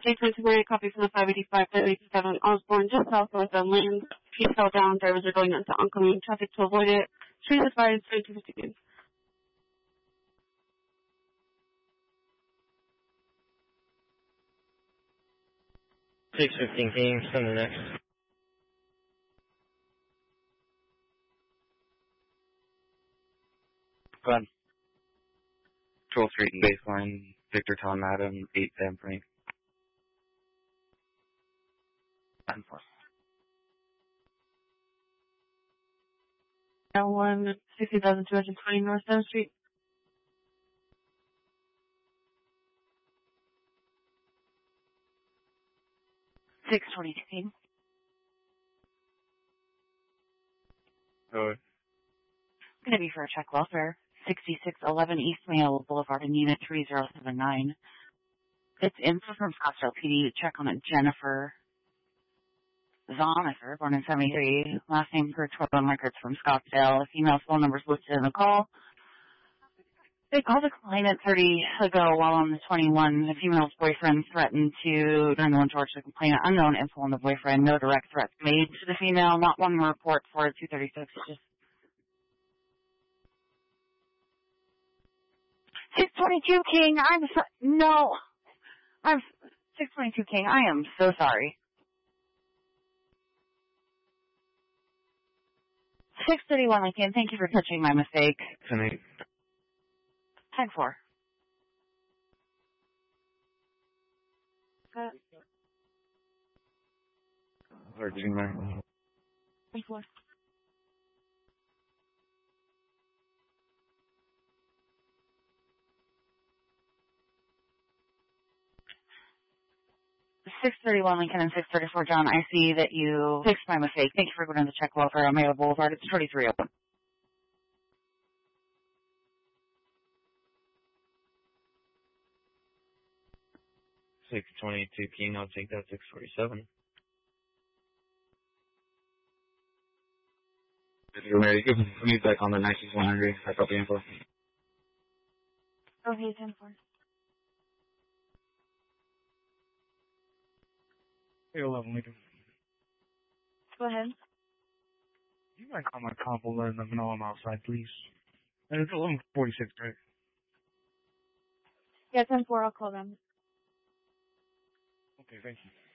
K22 copy from the 585 to 87 Osborne, just southwest of Linton. He fell down. Drivers are going into oncoming traffic to avoid it. Street advised 2250. 615 King, send the next. Go ahead. Control 3 baseline, Victor Tom Adam, 8 Sam Frank. 10-4. L1 60,220 North 7th Street. $622. Go. Going to be for a check welfare. 6611 East Mayo Boulevard in Unit 3079. It's info from Scottsdale PD to check on a Jennifer Zonifer, born in 73. Last name per 12 records from Scottsdale. A female's phone number is listed in the call. They called a client at 30 ago while on the 21. The female's boyfriend threatened to, during the one charge, the complainant, unknown info on the boyfriend, no direct threats made to the female, not one report for 236. Just 622 King, I'm 622 King, I am so sorry. 631 Lincoln, thank you for catching my mistake. 10-8. 10-4. Virginia. 10-4. $631 Lincoln and 634 John. I see that you fixed my mistake. Thank you for going to check welfare on Mayo Boulevard. It's 33 open. 622 King, I'll take that 647. If you're ready, give me back on the 19100. I copy info. Okay, 10-4. Hey, 11 Lincoln. Go ahead. You might call my compo, letting them know I'm outside, please. And it's 11:46, right? Yeah, 10-4, I'll call them. Okay, thank you.